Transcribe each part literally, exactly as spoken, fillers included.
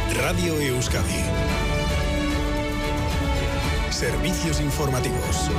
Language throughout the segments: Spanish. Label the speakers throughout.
Speaker 1: Radio Euskadi. Servicios informativos.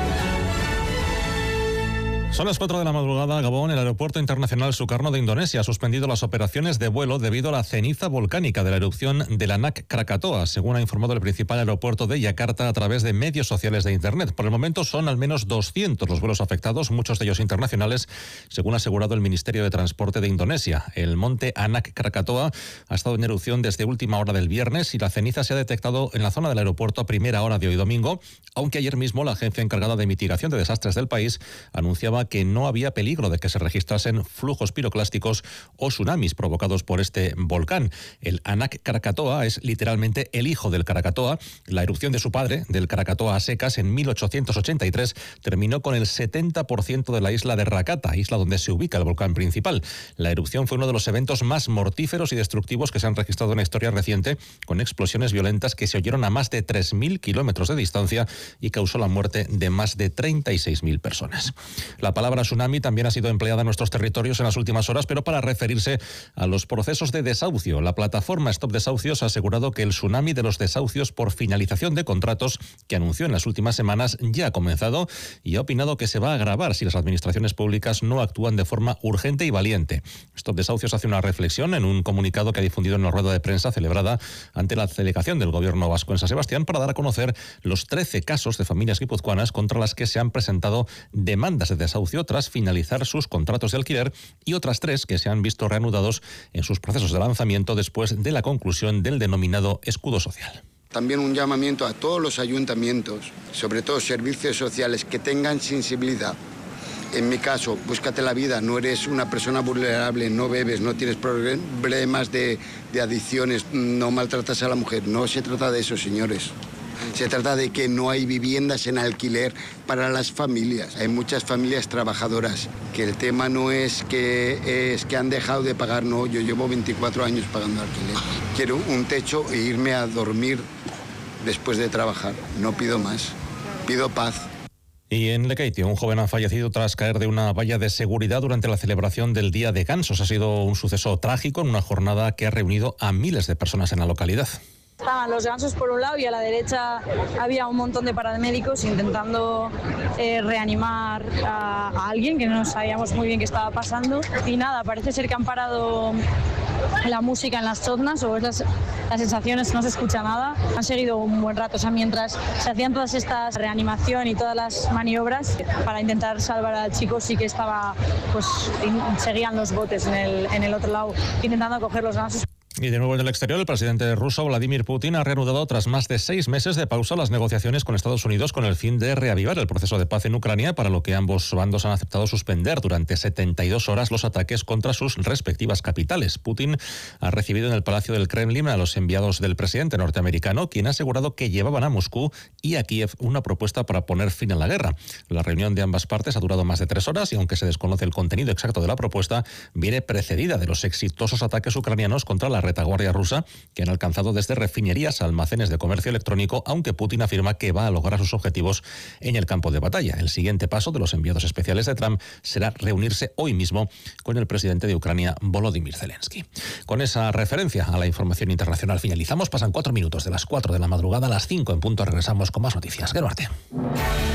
Speaker 2: Son las cuatro de la madrugada. Gabón, el aeropuerto internacional Sukarno de Indonesia ha suspendido las operaciones de vuelo debido a la ceniza volcánica de la erupción del Anak Krakatoa, según ha informado el principal aeropuerto de Yakarta a través de medios sociales de Internet. Por el momento son al menos doscientos los vuelos afectados, muchos de ellos internacionales, según ha asegurado el Ministerio de Transporte de Indonesia. El monte Anak Krakatoa ha estado en erupción desde última hora del viernes y la ceniza se ha detectado en la zona del aeropuerto a primera hora de hoy domingo, aunque ayer mismo la agencia encargada de mitigación de desastres del país anunciaba que no había peligro de que se registrasen flujos piroclásticos o tsunamis provocados por este volcán. El Anak Krakatoa es literalmente el hijo del Krakatoa. La erupción de su padre, del Krakatoa a secas, en mil ochocientos ochenta y tres, terminó con el setenta por ciento de la isla de Rakata, isla donde se ubica el volcán principal. La erupción fue uno de los eventos más mortíferos y destructivos que se han registrado en la historia reciente, con explosiones violentas que se oyeron a más de tres mil kilómetros de distancia y causó la muerte de más de treinta y seis mil personas. La palabra tsunami también ha sido empleada en nuestros territorios en las últimas horas, pero para referirse a los procesos de desahucio. La plataforma Stop Desahucios ha asegurado que el tsunami de los desahucios por finalización de contratos que anunció en las últimas semanas ya ha comenzado y ha opinado que se va a agravar si las administraciones públicas no actúan de forma urgente y valiente. Stop Desahucios hace una reflexión en un comunicado que ha difundido en una rueda de prensa celebrada ante la delegación del gobierno vasco en San Sebastián para dar a conocer los trece casos de familias guipuzcoanas contra las que se han presentado demandas de desahucio tras finalizar sus contratos de alquiler y otras tres que se han visto reanudados en sus procesos de lanzamiento después de la conclusión del denominado escudo social.
Speaker 3: También un llamamiento a todos los ayuntamientos, sobre todo servicios sociales, que tengan sensibilidad. En mi caso, búscate la vida, no eres una persona vulnerable, no bebes, no tienes problemas de, de adicciones, no maltratas a la mujer. No se trata de eso, señores. Se trata de que no hay viviendas en alquiler para las familias. Hay muchas familias trabajadoras, que el tema no es que, es que han dejado de pagar, no, yo llevo veinticuatro años pagando alquiler. Quiero un techo e irme a dormir después de trabajar, no pido más, pido paz.
Speaker 2: Y en Lekeitio, un joven ha fallecido tras caer de una valla de seguridad durante la celebración del Día de Gansos. Ha sido un suceso trágico en una jornada que ha reunido a miles de personas en la localidad.
Speaker 4: Estaban los gansos por un lado y a la derecha había un montón de paramédicos intentando eh, reanimar a, a alguien que no sabíamos muy bien qué estaba pasando. Y nada, parece ser que han parado la música en las chotnas, o es las, las sensaciones, no se escucha nada. Han seguido un buen rato, o sea, mientras se hacían todas estas reanimación y todas las maniobras para intentar salvar al chico, sí que estaba, pues seguían los botes en el, en el otro lado intentando coger los gansos.
Speaker 2: Y de nuevo en el exterior, el presidente ruso Vladimir Putin ha reanudado tras más de seis meses de pausa las negociaciones con Estados Unidos con el fin de reavivar el proceso de paz en Ucrania, para lo que ambos bandos han aceptado suspender durante setenta y dos horas los ataques contra sus respectivas capitales. Putin ha recibido en el Palacio del Kremlin a los enviados del presidente norteamericano, quien ha asegurado que llevaban a Moscú y a Kiev una propuesta para poner fin a la guerra. La reunión de ambas partes ha durado más de tres horas y, aunque se desconoce el contenido exacto de la propuesta, viene precedida de los exitosos ataques ucranianos contra la retaguardia rusa, que han alcanzado desde refinerías a almacenes de comercio electrónico, aunque Putin afirma que va a lograr sus objetivos en el campo de batalla. El siguiente paso de los enviados especiales de Trump será reunirse hoy mismo con el presidente de Ucrania, Volodymyr Zelensky. Con esa referencia a la información internacional finalizamos. Pasan cuatro minutos de las cuatro de la madrugada, a las cinco en punto regresamos con más noticias. Geruarte.